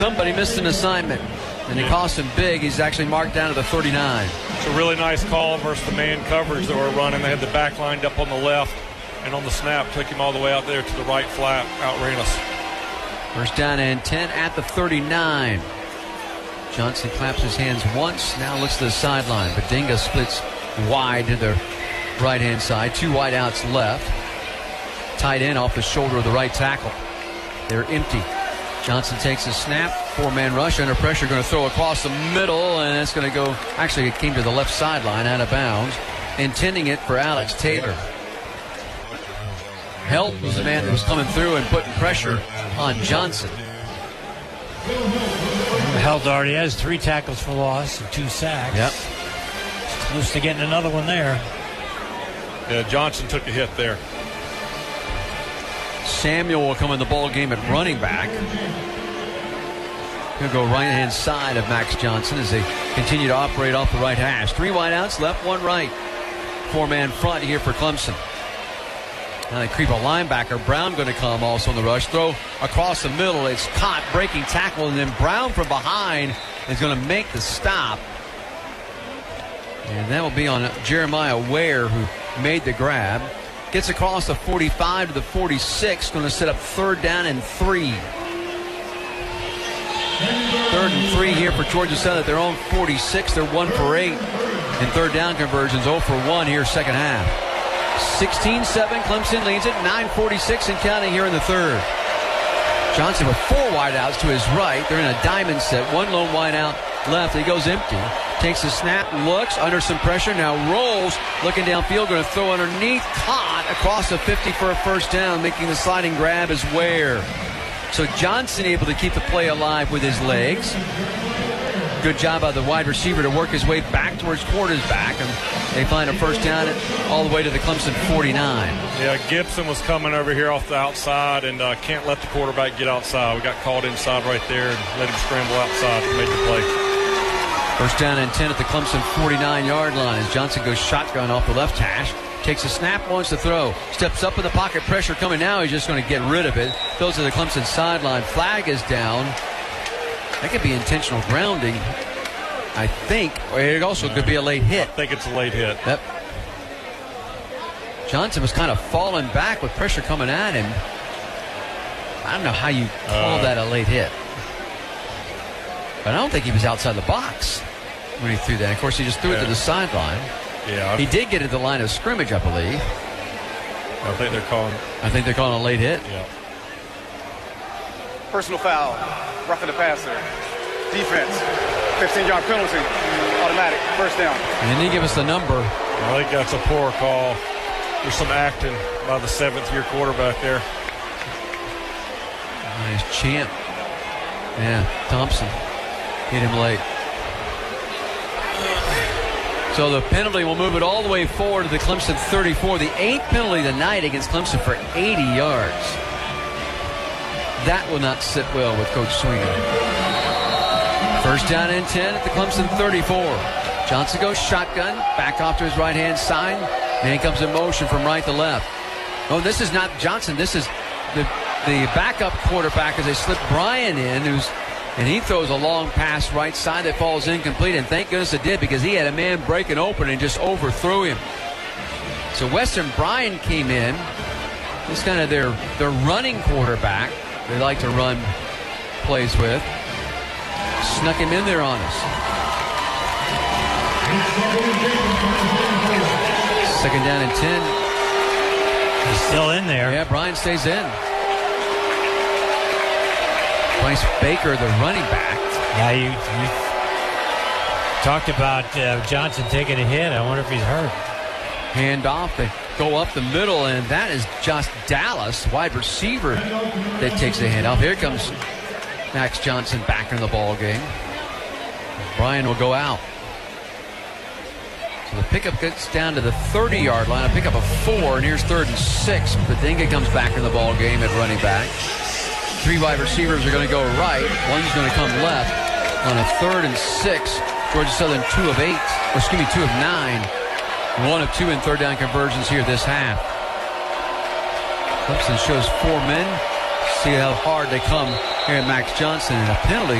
Somebody missed an assignment, and it cost him big. He's actually marked down to the 39. It's a really nice call versus the man coverage that we're running. They had the back lined up on the left, and on the snap, took him all the way out there to the right flat, outran us. First down and 10 at the 39. Johnson claps his hands once, now looks to the sideline. Badinga splits wide to the right-hand side. Two wide outs left. Tight end off the shoulder of the right tackle. They're empty. Johnson takes a snap, four-man rush, under pressure, going to throw across the middle, and that's going to go, actually it came to the left sideline, out of bounds, intending it for Alex Taylor. Helt was the man that was coming through and putting pressure on Johnson. Helt already has 3 tackles for loss and 2 sacks. Yep. Close to getting another one there. Yeah, Johnson took a hit there. Samuel will come in the ball game at running back. He'll go right-hand side of Max Johnson as they continue to operate off the right hash. 3 wide outs, left, 1 right. 4-man front here for Clemson. Now they creep a linebacker. Brown going to come also in the rush. Throw across the middle. It's caught, breaking tackle, and then Brown from behind is going to make the stop. And that will be on Jeremiah Ware, who made the grab. Gets across the 45 to the 46. Going to set up 3rd down and 3. 3rd and 3 here for Georgia Southern at their own 46. They're 1 for 8 in 3rd down conversions. 0 for 1 here second half. 16-7. Clemson leads it. 9:46 and counting here in the 3rd. Johnson with 4 wideouts to his right. They're in a diamond set. 1 lone wideout left. He goes empty. Takes a snap, looks, under some pressure, now rolls, looking downfield, going to throw underneath, caught across the 50 for a first down, making the sliding grab is Ware. So Johnson able to keep the play alive with his legs. Good job by the wide receiver to work his way back towards quarterback, and they find a first down all the way to the Clemson 49. Yeah, Gibson was coming over here off the outside, and can't let the quarterback get outside. We got called inside right there and let him scramble outside to make the play. First down and 10 at the Clemson 49-yard line as Johnson goes shotgun off the left hash. Takes a snap, wants to throw. Steps up in the pocket, pressure coming now. He's just going to get rid of it. Goes to the Clemson sideline. Flag is down. That could be intentional grounding, I think. Or it also could be a late hit. I think it's a late hit. Yep. Johnson was kind of falling back with pressure coming at him. I don't know how you call that a late hit. But I don't think he was outside the box when he threw that. Of course, he just threw it to the sideline. Yeah. He did get at the line of scrimmage, I believe. I think they're calling a late hit. Yeah. Personal foul, roughing the passer. Defense, 15-yard penalty, automatic, first down. And then he give us the number. I think that's a poor call. There's some acting by the 7th-year quarterback there. Nice chant. Yeah, Thompson hit him late. So the penalty will move it all the way forward to the Clemson 34. The 8th penalty tonight against Clemson for 80 yards. That will not sit well with Coach Swinger. First down and 10 at the Clemson 34. Johnson goes shotgun, back off to his right-hand side. And he comes in motion from right to left. Oh, this is not Johnson. This is the backup quarterback as they slip Bryan in, and he throws a long pass right side that falls incomplete, and thank goodness it did because he had a man breaking open and just overthrew him. So Weston Bryan came in. He's kind of their running quarterback they like to run plays with. Snuck him in there on us. Second down and 10. He's still in there. Yeah, Bryan stays in. Bryce Baker, the running back. Yeah, you talked about Johnson taking a hit. I wonder if he's hurt. Hand off. They go up the middle, and that is Josh Dallas, wide receiver, that takes a hand off. Here comes Max Johnson back in the ball game. Bryan will go out. So the pickup gets down to the 30-yard line. A pickup of 4, and here's 3rd and 6. Badinga comes back in the ball game at running back. 3 wide receivers are going to go right. One's going to come left on a 3rd and 6. Georgia Southern 2 of 9. 1 of 2 in 3rd down conversions here this half. Clemson shows 4 men. See how hard they come here at Max Johnson, and a penalty